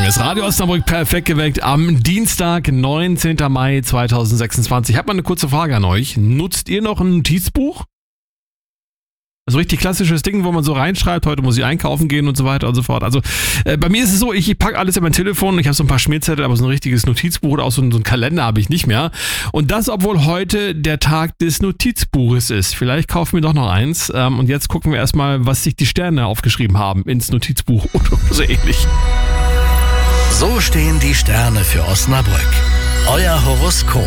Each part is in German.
ist Radio Osnabrück perfekt geweckt am Dienstag, 19. Mai 2026. Ich habe mal eine kurze Frage an euch. Nutzt ihr noch ein Notizbuch? Also richtig klassisches Ding, wo man so reinschreibt, heute muss ich einkaufen gehen und so weiter und so fort. Also bei mir ist es so, ich packe alles in mein Telefon, ich habe so ein paar Schmierzettel, aber so ein richtiges Notizbuch oder auch so einen Kalender habe ich nicht mehr. Und das, obwohl heute der Tag des Notizbuches ist. Vielleicht kaufen wir doch noch eins. Und jetzt gucken wir erstmal, was sich die Sterne aufgeschrieben haben ins Notizbuch oder so ähnlich. So stehen die Sterne für Osnabrück. Euer Horoskop.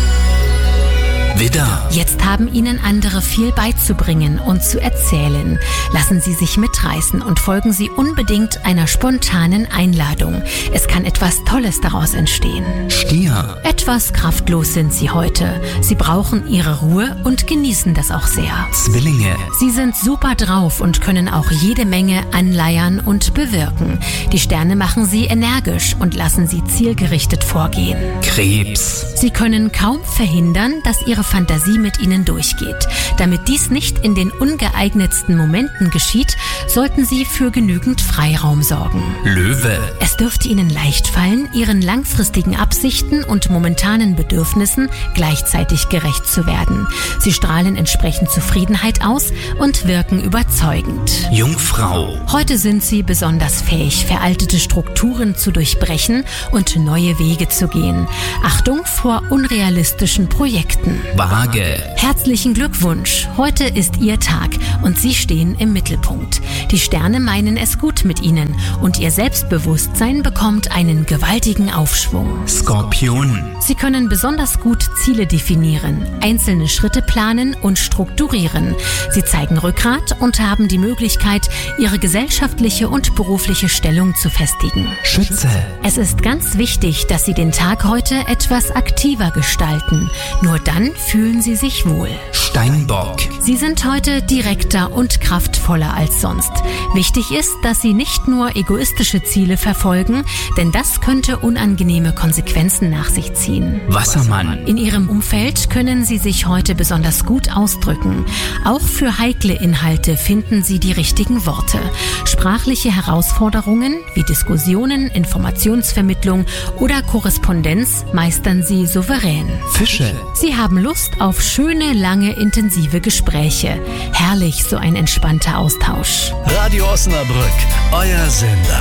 Widder. Jetzt haben Ihnen andere viel beizubringen und zu erzählen. Lassen Sie sich mitreißen und folgen Sie unbedingt einer spontanen Einladung. Es kann etwas Tolles daraus entstehen. Stier. Etwas kraftlos sind Sie heute. Sie brauchen Ihre Ruhe und genießen das auch sehr. Zwillinge. Sie sind super drauf und können auch jede Menge anleiern und bewirken. Die Sterne machen Sie energisch und lassen Sie zielgerichtet vorgehen. Krebs. Sie können kaum verhindern, dass Ihre Fantasie mit Ihnen durchgeht. Damit dies nicht in den ungeeignetsten Momenten geschieht, sollten Sie für genügend Freiraum sorgen. Löwe. Es dürfte Ihnen leicht fallen, Ihren langfristigen Absichten und momentanen Bedürfnissen gleichzeitig gerecht zu werden. Sie strahlen entsprechend Zufriedenheit aus und wirken überzeugend. Jungfrau. Heute sind Sie besonders fähig, veraltete Strukturen zu durchbrechen und neue Wege zu gehen. Achtung vor unrealistischen Projekten. Waage. Herzlichen Glückwunsch! Heute ist Ihr Tag und Sie stehen im Mittelpunkt. Die Sterne meinen es gut mit Ihnen und Ihr Selbstbewusstsein bekommt einen gewaltigen Aufschwung. Skorpion. Sie können besonders gut Ziele definieren, einzelne Schritte planen und strukturieren. Sie zeigen Rückgrat und haben die Möglichkeit, Ihre gesellschaftliche und berufliche Stellung zu festigen. Schütze. Es ist ganz wichtig, dass Sie den Tag heute etwas aktiver gestalten. Nur dann fühlen Sie sich wohl. Steinbock. Sie sind heute direkter und kraftvoller als sonst. Wichtig ist, dass Sie nicht nur egoistische Ziele verfolgen, denn das könnte unangenehme Konsequenzen nach sich ziehen. Wassermann. In Ihrem Umfeld können Sie sich heute besonders gut ausdrücken. Auch für heikle Inhalte finden Sie die richtigen Worte. Sprachliche Herausforderungen wie Diskussionen, Informationsvermittlung oder Korrespondenz meistern Sie souverän. Fische. Sie haben Lust auf schöne, lange, intensive Gespräche. Herrlich, so ein entspannter Austausch. Radio Osnabrück. Euer Sender.